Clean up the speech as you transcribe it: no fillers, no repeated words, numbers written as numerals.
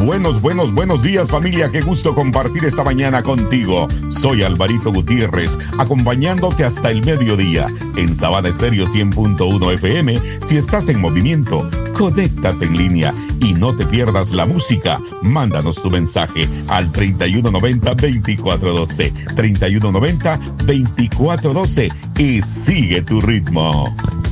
Buenos días, familia. Qué gusto compartir esta mañana contigo. Soy Alvarito Gutiérrez, acompañándote hasta el mediodía en Sabana Estéreo 100.1 FM. Si estás en movimiento, conéctate en línea y no te pierdas la música. Mándanos tu mensaje al 3190-2412. 3190-2412 y sigue tu ritmo.